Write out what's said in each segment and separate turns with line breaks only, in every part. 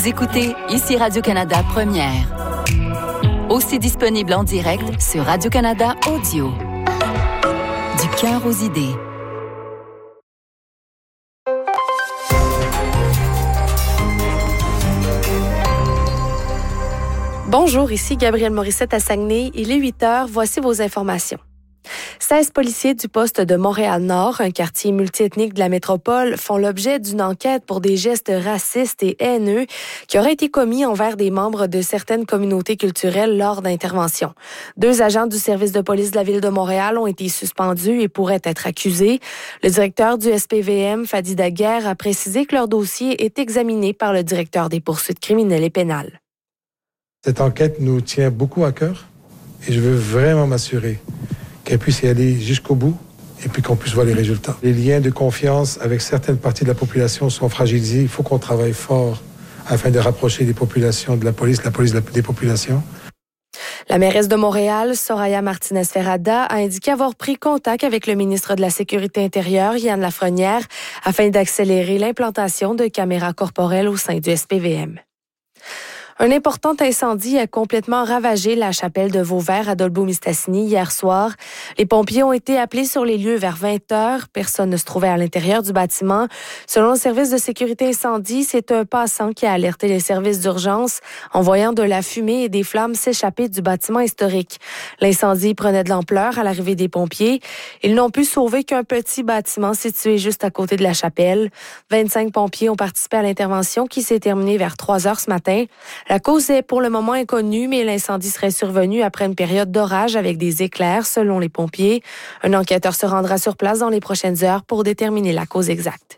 Vous écoutez ici Radio-Canada Première. Aussi disponible en direct sur Radio-Canada Audio. Du cœur aux idées.
Bonjour, ici Gabrielle Morissette à Saguenay. Il est 8h. Voici vos informations. 16 policiers du poste de Montréal-Nord, un quartier multiethnique de la métropole, font l'objet d'une enquête pour des gestes racistes et haineux qui auraient été commis envers des membres de certaines communautés culturelles lors d'interventions. 2 agents du service de police de la Ville de Montréal ont été suspendus et pourraient être accusés. Le directeur du SPVM, Fadi Daguerre, a précisé que leur dossier est examiné par le directeur des poursuites criminelles et pénales.
Cette enquête nous tient beaucoup à cœur et je veux vraiment m'assurer qu'elle puisse y aller jusqu'au bout et puis qu'on puisse voir les résultats. Les liens de confiance avec certaines parties de la population sont fragilisés. Il faut qu'on travaille fort afin de rapprocher les populations de la police des populations.
La mairesse de Montréal, Soraya Martinez-Ferrada, a indiqué avoir pris contact avec le ministre de la Sécurité intérieure, Yann Lafrenière, afin d'accélérer l'implantation de caméras corporelles au sein du SPVM. Un important incendie a complètement ravagé la chapelle de Vauvert à Dolbeau-Mistassini hier soir. Les pompiers ont été appelés sur les lieux vers 20h. Personne ne se trouvait à l'intérieur du bâtiment. Selon le service de sécurité incendie, c'est un passant qui a alerté les services d'urgence en voyant de la fumée et des flammes s'échapper du bâtiment historique. L'incendie prenait de l'ampleur à l'arrivée des pompiers. Ils n'ont pu sauver qu'un petit bâtiment situé juste à côté de la chapelle. 25 pompiers ont participé à l'intervention qui s'est terminée vers 3h ce matin. La cause est pour le moment inconnue, mais l'incendie serait survenu après une période d'orage avec des éclairs, selon les pompiers. Un enquêteur se rendra sur place dans les prochaines heures pour déterminer la cause exacte.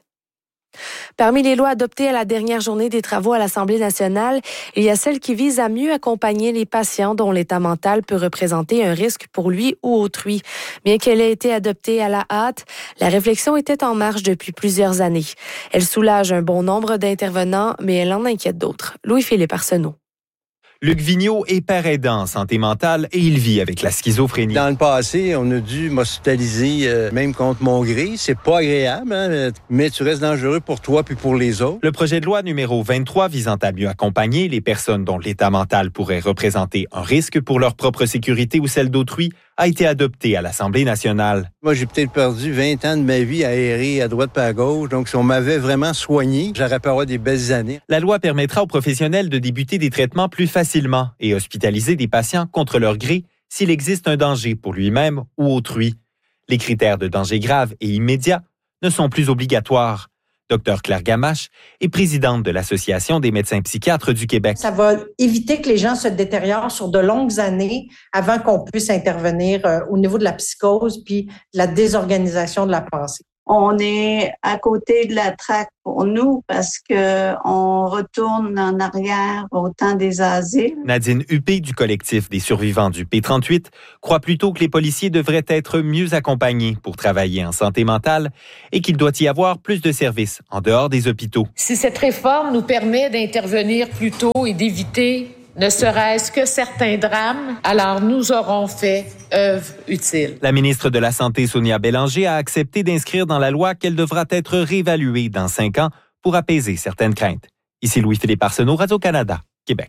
Parmi les lois adoptées à la dernière journée des travaux à l'Assemblée nationale, il y a celle qui vise à mieux accompagner les patients dont l'état mental peut représenter un risque pour lui ou autrui. Bien qu'elle ait été adoptée à la hâte, la réflexion était en marche depuis plusieurs années. Elle soulage un bon nombre d'intervenants, mais elle en inquiète d'autres. Louis-Philippe Arsenault.
Luc Vigneault est père aidant en santé mentale et il vit avec la schizophrénie.
Dans le passé, on a dû m'hospitaliser même contre mon gré. C'est pas agréable, hein, mais tu restes dangereux pour toi puis pour les autres.
Le projet de loi numéro 23 visant à mieux accompagner les personnes dont l'état mental pourrait représenter un risque pour leur propre sécurité ou celle d'autrui a été adopté à l'Assemblée nationale.
Moi, j'ai peut-être perdu 20 ans de ma vie à errer à droite et à gauche. Donc, si on m'avait vraiment soigné, j'aurais pu avoir des belles années.
La loi permettra aux professionnels de débuter des traitements plus facilement et hospitaliser des patients contre leur gré s'il existe un danger pour lui-même ou autrui. Les critères de danger grave et immédiat ne sont plus obligatoires. Dr Claire Gamache est présidente de l'Association des médecins psychiatres du Québec.
Ça va éviter que les gens se détériorent sur de longues années avant qu'on puisse intervenir au niveau de la psychose puis de la désorganisation de la pensée.
On est à côté de la traque pour nous parce que on retourne en arrière au temps des asiles.
Nadine Huppé du collectif des survivants du P38 croit plutôt que les policiers devraient être mieux accompagnés pour travailler en santé mentale et qu'il doit y avoir plus de services en dehors des hôpitaux.
Si cette réforme nous permet d'intervenir plus tôt et d'éviter ne serait-ce que certains drames, alors nous aurons fait œuvre utile.
La ministre de la Santé, Sonia Bélanger, a accepté d'inscrire dans la loi qu'elle devra être réévaluée dans 5 ans pour apaiser certaines craintes. Ici Louis-Philippe Arsenault, Radio-Canada, Québec.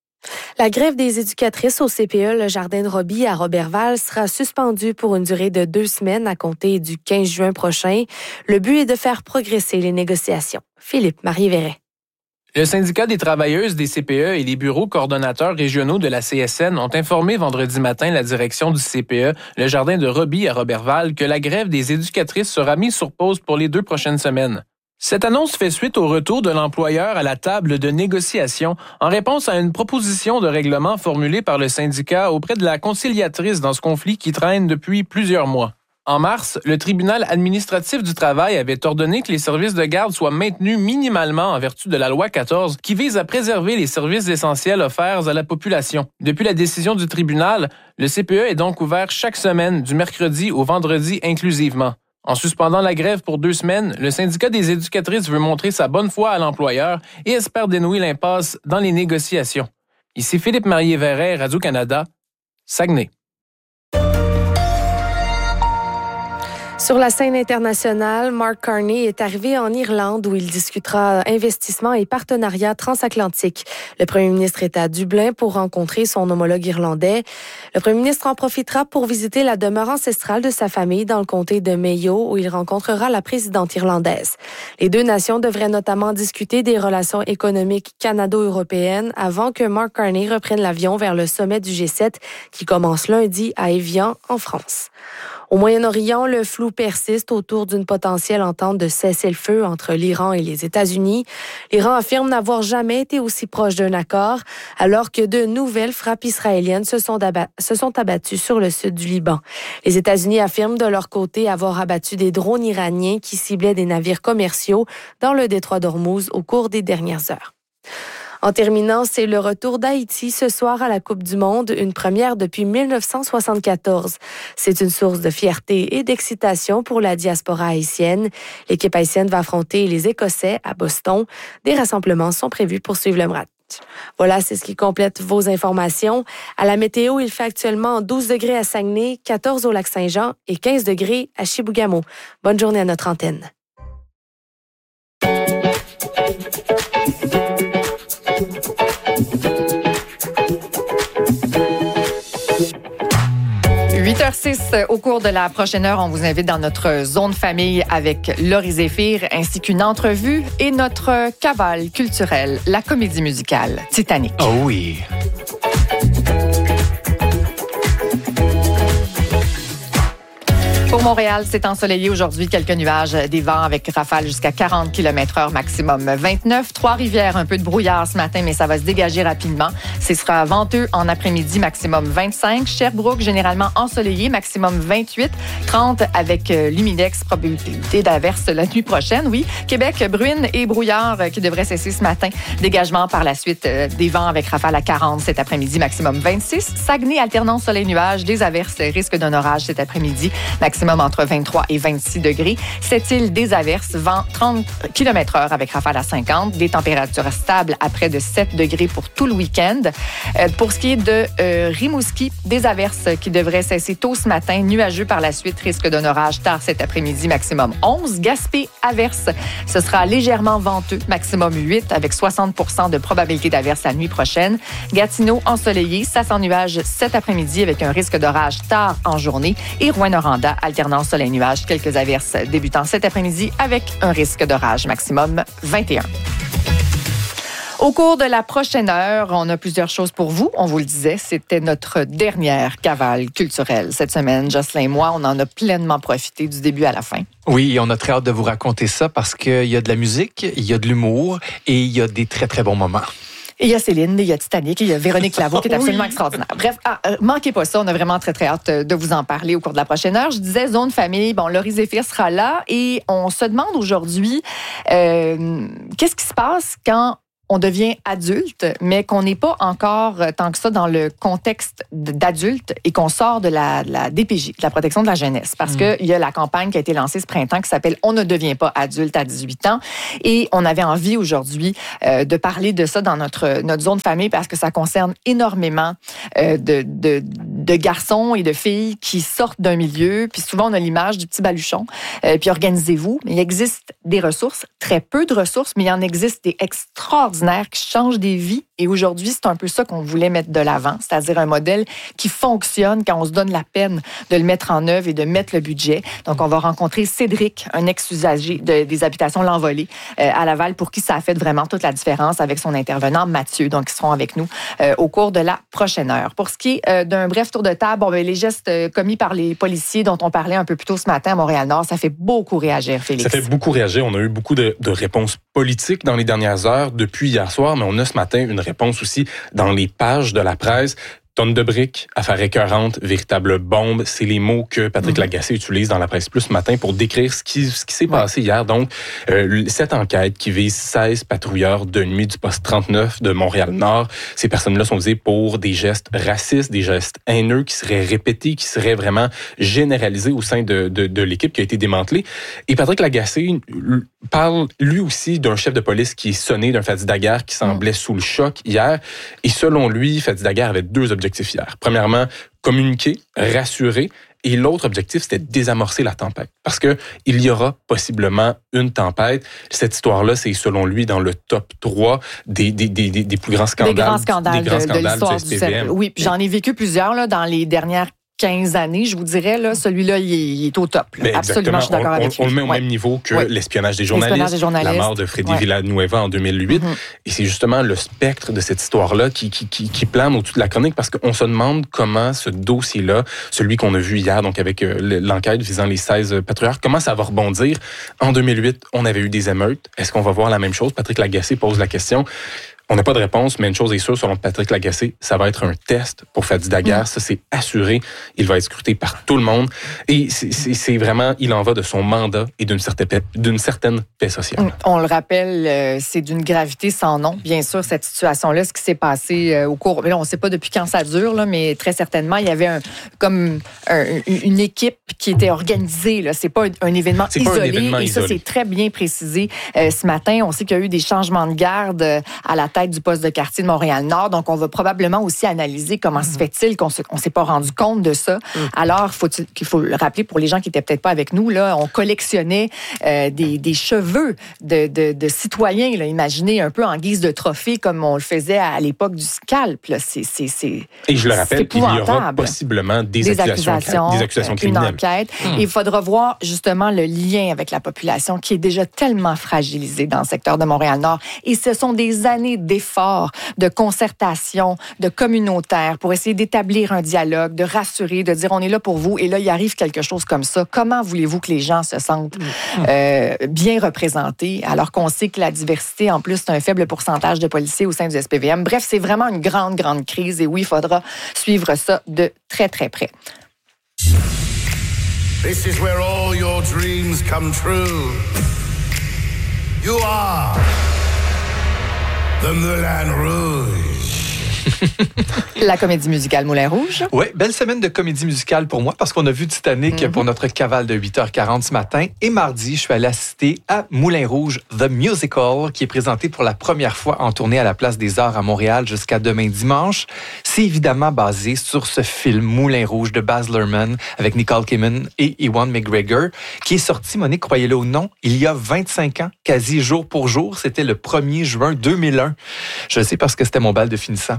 La grève des éducatrices au CPE Le Jardin de Roby à Roberval sera suspendue pour une durée de 2 semaines à compter du 15 juin prochain. Le but est de faire progresser les négociations. Philippe Marie-Verret.
Le syndicat des travailleuses des CPE et les bureaux coordonnateurs régionaux de la CSN ont informé vendredi matin la direction du CPE, le Jardin de Roby à Roberval, que la grève des éducatrices sera mise sur pause pour les 2 prochaines semaines. Cette annonce fait suite au retour de l'employeur à la table de négociation en réponse à une proposition de règlement formulée par le syndicat auprès de la conciliatrice dans ce conflit qui traîne depuis plusieurs mois. En mars, le tribunal administratif du travail avait ordonné que les services de garde soient maintenus minimalement en vertu de la loi 14 qui vise à préserver les services essentiels offerts à la population. Depuis la décision du tribunal, le CPE est donc ouvert chaque semaine du mercredi au vendredi inclusivement. En suspendant la grève pour 2 semaines, le syndicat des éducatrices veut montrer sa bonne foi à l'employeur et espère dénouer l'impasse dans les négociations. Ici Philippe Marie-Verret, Radio-Canada, Saguenay.
Sur la scène internationale, Mark Carney est arrivé en Irlande où il discutera investissement et partenariat transatlantique. Le premier ministre est à Dublin pour rencontrer son homologue irlandais. Le premier ministre en profitera pour visiter la demeure ancestrale de sa famille dans le comté de Mayo où il rencontrera la présidente irlandaise. Les deux nations devraient notamment discuter des relations économiques canado-européennes avant que Mark Carney reprenne l'avion vers le sommet du G7 qui commence lundi à Évian en France. Au Moyen-Orient, le flou persiste autour d'une potentielle entente de cessez-le-feu entre l'Iran et les États-Unis. L'Iran affirme n'avoir jamais été aussi proche d'un accord, alors que de nouvelles frappes israéliennes se sont abattues sur le sud du Liban. Les États-Unis affirment de leur côté avoir abattu des drones iraniens qui ciblaient des navires commerciaux dans le détroit d'Ormuz au cours des dernières heures. En terminant, c'est le retour d'Haïti ce soir à la Coupe du Monde, une première depuis 1974. C'est une source de fierté et d'excitation pour la diaspora haïtienne. L'équipe haïtienne va affronter les Écossais à Boston. Des rassemblements sont prévus pour suivre le match. Voilà, c'est ce qui complète vos informations. À la météo, il fait actuellement 12 degrés à Saguenay, 14 au Lac-Saint-Jean et 15 degrés à Chibougamau. Bonne journée à notre antenne.
8h06, au cours de la prochaine heure, on vous invite dans notre zone famille avec Laurie Zéphir, ainsi qu'une entrevue et notre cavale culturelle, la comédie musicale Titanic.
Oh oui!
Pour Montréal, c'est ensoleillé aujourd'hui. Quelques nuages, des vents avec rafales jusqu'à 40 km/h maximum. 29, Trois-Rivières, un peu de brouillard ce matin, mais ça va se dégager rapidement. Ce sera venteux en après-midi, maximum 25. Sherbrooke, généralement ensoleillé, maximum 28. 30 avec l'humidex, probabilité d'averse la nuit prochaine. Oui, Québec, bruine et brouillard qui devraient cesser ce matin. Dégagement par la suite des vents avec rafales à 40 cet après-midi, maximum 26. Saguenay, alternance soleil-nuage, des averses, risque d'un orage cet après-midi, maximum entre 23 et 26 degrés. Sept-Îles, des averses, vent 30 km/h avec rafale à 50. Des températures stables à près de 7 degrés pour tout le week-end. Pour ce qui est de Rimouski, des averses qui devraient cesser tôt ce matin. Nuageux par la suite, risque d'un orage tard cet après-midi, maximum 11. Gaspé, averse. Ce sera légèrement venteux, maximum 8 avec 60% de probabilité d'averse la nuit prochaine. Gatineau, ensoleillé, ça sans nuages cet après-midi avec un risque d'orage tard en journée. Et Rouyn-Noranda, alternance soleil-nuage, quelques averses débutant cet après-midi avec un risque d'orage maximum 21. Au cours de la prochaine heure, on a plusieurs choses pour vous. On vous le disait, c'était notre dernière cavale culturelle cette semaine. Jocelyn et moi, on en a pleinement profité du début à la fin.
Oui, on a très hâte de vous raconter ça parce qu'il y a de la musique, il y a de l'humour et il y a des très, très bons moments.
Et il y a Céline, il y a Titanic, il y a Véronique Laveau qui est absolument extraordinaire. Bref, manquez pas ça, on a vraiment très, très hâte de vous en parler au cours de la prochaine heure. Je disais, zone famille, bon, Laurie Zéphir sera là et on se demande aujourd'hui qu'est-ce qui se passe quand on devient adulte, mais qu'on n'est pas encore tant que ça dans le contexte d'adulte et qu'on sort de la DPJ, de la protection de la jeunesse. Parce qu'il y a la campagne qui a été lancée ce printemps qui s'appelle « On ne devient pas adulte à 18 ans ». Et on avait envie aujourd'hui de parler de ça dans notre zone famille parce que ça concerne énormément de garçons et de filles qui sortent d'un milieu. Puis souvent, on a l'image du petit baluchon. Puis organisez-vous. Il existe des ressources, très peu de ressources, mais il en existe des extraordinaires qui changent des vies. Et aujourd'hui, c'est un peu ça qu'on voulait mettre de l'avant, c'est-à-dire un modèle qui fonctionne quand on se donne la peine de le mettre en œuvre et de mettre le budget. Donc, on va rencontrer Cédric, un ex-usager des habitations L'Envolée à Laval, pour qui ça a fait vraiment toute la différence avec son intervenant Mathieu. Donc, ils seront avec nous au cours de la prochaine heure. Pour ce qui est d'un bref tour de table, les gestes commis par les policiers dont on parlait un peu plus tôt ce matin à Montréal-Nord, ça fait beaucoup réagir, Félix.
Ça fait beaucoup réagir. On a eu beaucoup de réponses politiques dans les dernières heures depuis hier soir, mais on a ce matin une réponse aussi dans les pages de la presse. Tonne de briques, affaire écœurante, véritable bombe. C'est les mots que Patrick Lagacé utilise dans la presse plus ce matin pour décrire ce qui s'est passé hier. Donc, cette enquête qui vise 16 patrouilleurs de nuit du poste 39 de Montréal-Nord. Ces personnes-là sont visées pour des gestes racistes, des gestes haineux qui seraient répétés, qui seraient vraiment généralisés au sein de l'équipe qui a été démantelée. Et Patrick Lagacé parle lui aussi d'un chef de police qui est sonné d'un Fadi Daguerre qui semblait sous le choc hier. Et selon lui, Fadi Daguerre avait deux objectifs hier. Premièrement, communiquer, rassurer Et l'autre objectif, c'était de désamorcer la tempête. Parce que il y aura possiblement une tempête. Cette histoire-là, c'est selon lui dans le top 3 des plus grands scandales.
Des grands scandales de l'histoire
du SPVM.
Oui, puis j'en ai vécu plusieurs là, dans les dernières 15 années, je vous dirais, là, celui-là, il est au top. Absolument, je suis d'accord avec lui.
On le met au même niveau que l'espionnage des journalistes, la mort de Freddy Villanueva en 2008. Et c'est justement le spectre de cette histoire-là qui plane au-dessus de la chronique parce qu'on se demande comment ce dossier-là, celui qu'on a vu hier, donc avec l'enquête visant les 16 patrouilleurs, comment ça va rebondir. En 2008, on avait eu des émeutes. Est-ce qu'on va voir la même chose? Patrick Lagacé pose la question. On n'a pas de réponse, mais une chose est sûre, selon Patrick Lagacé, ça va être un test pour Fadi Daguerre. Ça, c'est assuré. Il va être scruté par tout le monde. Et c'est vraiment, il en va de son mandat et d'une certaine paix sociale.
On le rappelle, c'est d'une gravité sans nom. Bien sûr, cette situation-là, ce qui s'est passé au cours... Là, on ne sait pas depuis quand ça dure, là, mais très certainement, il y avait une équipe qui était organisée. Là. C'est pas un événement isolé. Et ça, c'est très bien précisé. Ce matin, on sait qu'il y a eu des changements de garde à la tête du poste de quartier de Montréal-Nord. Donc, on va probablement aussi analyser comment se fait-il qu'on ne s'est pas rendu compte de ça. Alors, il faut le rappeler pour les gens qui n'étaient peut-être pas avec nous, là, on collectionnait des cheveux de citoyens, là, imaginez, un peu en guise de trophée, comme on le faisait à l'époque du scalp. Là.
Et je le rappelle, il y aura possiblement des accusations criminelles.
Une enquête. Et il faudra voir justement le lien avec la population qui est déjà tellement fragilisée dans le secteur de Montréal-Nord. Et ce sont des années d'efforts, de concertation, de communautaire pour essayer d'établir un dialogue, de rassurer, de dire on est là pour vous. Et là, il arrive quelque chose comme ça. Comment voulez-vous que les gens se sentent bien représentés alors qu'on sait que la diversité, en plus, c'est un faible pourcentage de policiers au sein du SPVM. Bref, c'est vraiment une grande, grande crise. Et oui, il faudra suivre ça de très, très près.
This is where all your dreams come true. You are the Moulin Rouge.
La comédie musicale Moulin Rouge.
Oui, belle semaine de comédie musicale pour moi parce qu'on a vu Titanic pour notre cavale de 8h40 ce matin. Et mardi, je suis allé assister à Moulin Rouge, The Musical, qui est présenté pour la première fois en tournée à la Place des Arts à Montréal jusqu'à demain dimanche. C'est évidemment basé sur ce film Moulin Rouge de Baz Luhrmann avec Nicole Kidman et Ewan McGregor, qui est sorti, Monique, croyez-le ou non, il y a 25 ans, quasi jour pour jour. C'était le 1er juin 2001. Je le sais parce que c'était mon bal de finissant.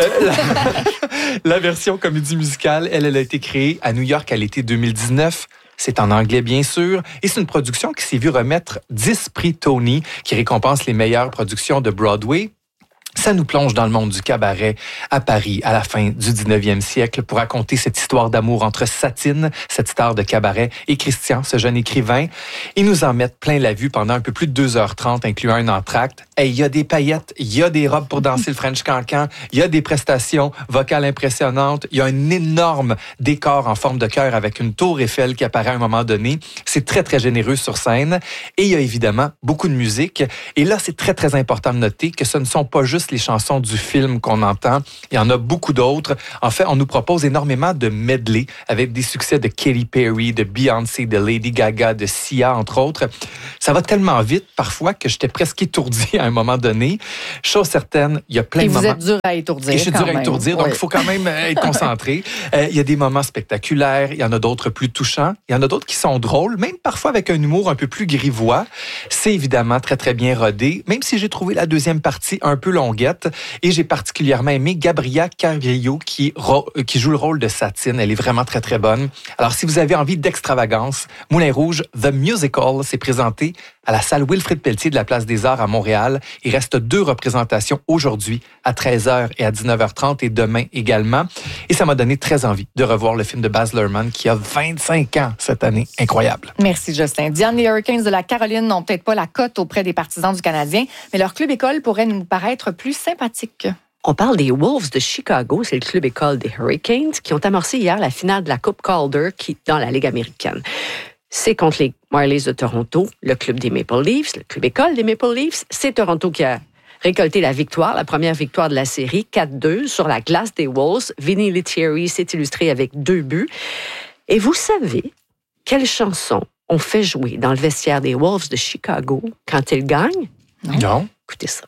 La version comédie musicale, elle a été créée à New York à l'été 2019. C'est en anglais, bien sûr. Et c'est une production qui s'est vue remettre 10 prix Tony, qui récompense les meilleures productions de Broadway. Ça nous plonge dans le monde du cabaret à Paris à la fin du 19e siècle pour raconter cette histoire d'amour entre Satine, cette star de cabaret, et Christian, ce jeune écrivain. Ils nous en mettent plein la vue pendant un peu plus de 2h30, incluant un entracte. Et il y a des paillettes, il y a des robes pour danser le French Cancan, il y a des prestations vocales impressionnantes, il y a un énorme décor en forme de cœur avec une tour Eiffel qui apparaît à un moment donné. C'est très, très généreux sur scène. Et il y a évidemment beaucoup de musique. Et là, c'est très, très important de noter que ce ne sont pas juste les chansons du film qu'on entend. Il y en a beaucoup d'autres. En fait, on nous propose énormément de medley avec des succès de Katy Perry, de Beyoncé, de Lady Gaga, de Sia, entre autres. Ça va tellement vite, parfois, que j'étais presque étourdi à un moment donné. Chose certaine, il y a plein de moments...
Et vous êtes dur à étourdir.
Et je suis dur à étourdir, donc il faut quand même être concentré. Il y a des moments spectaculaires, il y en a d'autres plus touchants, il y en a d'autres qui sont drôles, même parfois avec un humour un peu plus grivois. C'est évidemment très, très bien rodé, même si j'ai trouvé la deuxième partie un peu longue. Et j'ai particulièrement aimé Gabriella Carrillo qui joue le rôle de Satine. Elle est vraiment très, très bonne. Alors, si vous avez envie d'extravagance, Moulin Rouge, The Musical, s'est présenté à la salle Wilfrid Pelletier de la Place des Arts à Montréal. Il reste 2 représentations aujourd'hui à 13h et à 19h30 et demain également. Et ça m'a donné très envie de revoir le film de Baz Luhrmann qui a 25 ans cette année. Incroyable.
Merci, Justin. Diane, les Hurricanes de la Caroline n'ont peut-être pas la cote auprès des partisans du Canadien, mais leur club école pourrait nous paraître plus sympathique.
On parle des Wolves de Chicago, c'est le club école des Hurricanes qui ont amorcé hier la finale de la Coupe Calder dans la Ligue américaine. C'est contre les Marlies de Toronto, le club des Maple Leafs, le club école des Maple Leafs. C'est Toronto qui a récolté la victoire, la première victoire de la série, 4-2 sur la glace des Wolves. Vinny Lettieri s'est illustré avec 2 buts. Et vous savez quelle chanson on fait jouer dans le vestiaire des Wolves de Chicago quand ils gagnent?
Non.
Écoutez ça.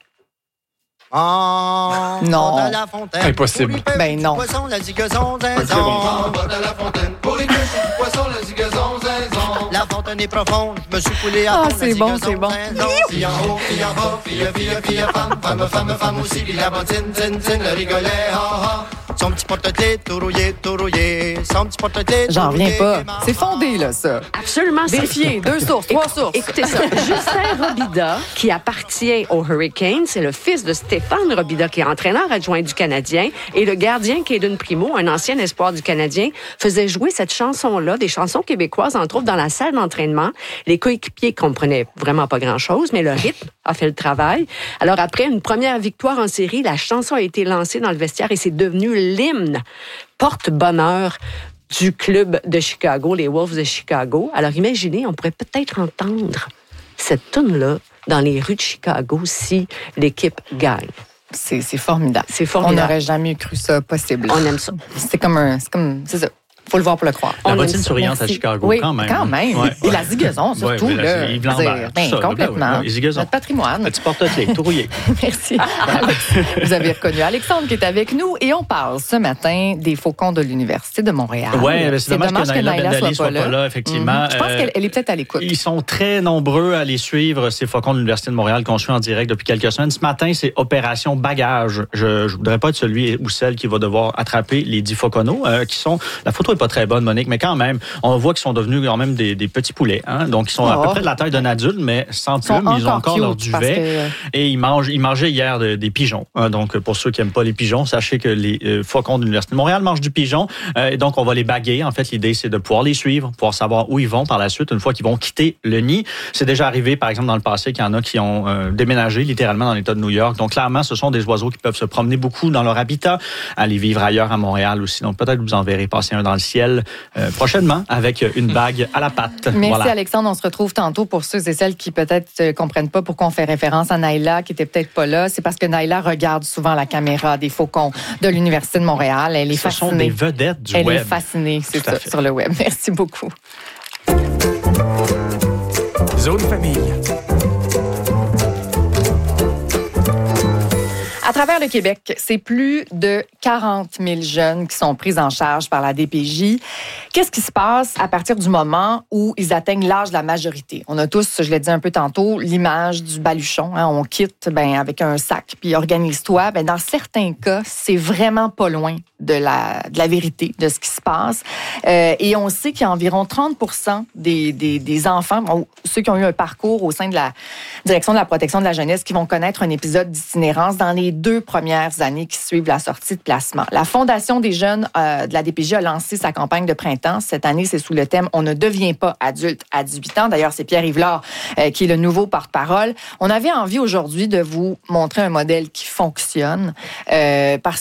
Non.
Impossible.
Ben non.
l'apnée profonde. Je me suis coulé à
Ah,
fond.
c'est bon, c'est bon.
Fille en haut, fille en bas, fille, femme aussi. Puis la bottine, le rigolet, ha, ha. Son petit porte-clés, tout rouillé. Son petit porte-clés,
J'en reviens pas. C'est fondé, là, ça.
Absolument.
Vérifiez, 2 sources, 3 sources.
Écoutez ça. Justin Robida, qui appartient aux Hurricanes, c'est le fils de Stéphane Robida, qui est entraîneur adjoint du Canadien, et le gardien Caden Primo, un ancien espoir du Canadien, faisait jouer cette chanson-là, des chansons québécoises, entre autres, dans la salle d'entraînement. Les coéquipiers comprenaient vraiment pas grand-chose, mais le rythme a fait le travail. Alors, après une première victoire en série, la chanson a été lancée dans le vestiaire et c'est devenu l'hymne porte-bonheur du club de Chicago, les Wolves de Chicago. Alors, imaginez, on pourrait peut-être entendre cette tune-là dans les rues de Chicago si l'équipe gagne.
C'est formidable.
C'est formidable.
On n'aurait jamais cru ça possible.
On aime ça.
C'est ça. Faut le voir pour le croire.
La bottine souriante à Chicago,
oui,
quand même.
Quand même.
Ouais.
Et la zigaison, surtout.
Ouais,
là,
Yves Lambert,
ben,
ça,
complètement.
Les zigaisons.
Notre patrimoine.
Petit porte-clés, tout rouillé.
Merci. Vous avez reconnu Alexandre qui est avec nous et on parle ce matin des Faucons de l'Université de Montréal.
Oui, c'est dommage que Naila Ben-Dali soit pas là, effectivement.
Je pense qu'elle est peut-être à l'écoute.
Ils sont très nombreux à les suivre, ces Faucons de l'Université de Montréal qu'on suit en direct depuis quelques semaines. Ce matin, c'est Opération Bagage. Je voudrais pas être celui ou celle qui va devoir attraper les 10 fauconneaux qui sont... La photo est pas très bonne, Monique, mais quand même, on voit qu'ils sont devenus quand même des petits poulets. Hein? Donc, ils sont à peu près de la taille d'un adulte, mais sans plumes. Ils ont encore leur duvet. Et ils mangeaient hier des pigeons. Hein? Donc, pour ceux qui n'aiment pas les pigeons, sachez que les faucons de l'Université de Montréal mangent du pigeon. Et donc, on va les baguer. En fait, l'idée, c'est de pouvoir les suivre, pouvoir savoir où ils vont par la suite, une fois qu'ils vont quitter le nid. C'est déjà arrivé, par exemple, dans le passé, qu'il y en a qui ont déménagé littéralement dans l'État de New York. Donc, clairement, ce sont des oiseaux qui peuvent se promener beaucoup dans leur habitat, aller vivre ailleurs à Montréal aussi. Donc, peut-être vous en verrez passer un dans le ciel prochainement avec une bague à la patte.
Merci,
voilà.
Alexandre. On se retrouve tantôt pour ceux et celles qui peut-être ne comprennent pas pourquoi on fait référence à Naila, qui était peut-être pas là. C'est parce que Naila regarde souvent la caméra des Faucons de l'Université de Montréal. Elle est fascinée.
Ce sont des vedettes du
web.
Elle
est fascinée, c'est ça, sur le web. Merci beaucoup.
Zone famille.
À travers le Québec, c'est plus de 40 000 jeunes qui sont pris en charge par la DPJ. Qu'est-ce qui se passe à partir du moment où ils atteignent l'âge de la majorité? On a tous, je l'ai dit un peu tantôt, l'image du baluchon. Hein? On quitte avec un sac, puis organise-toi. Dans certains cas, c'est vraiment pas loin de la vérité, de ce qui se passe. Et on sait qu'il y a environ 30 % des enfants, ceux qui ont eu un parcours au sein de la Direction de la protection de la jeunesse, qui vont connaître un épisode d'itinérance dans les 2 premières années qui suivent la sortie de placement. La Fondation des jeunes de la DPJ a lancé sa campagne de printemps. Cette année, c'est sous le thème « On ne devient pas adulte à 18 ans ». D'ailleurs, c'est Pierre Yvelard qui est le nouveau porte-parole. On avait envie aujourd'hui de vous montrer un modèle qui fonctionne parce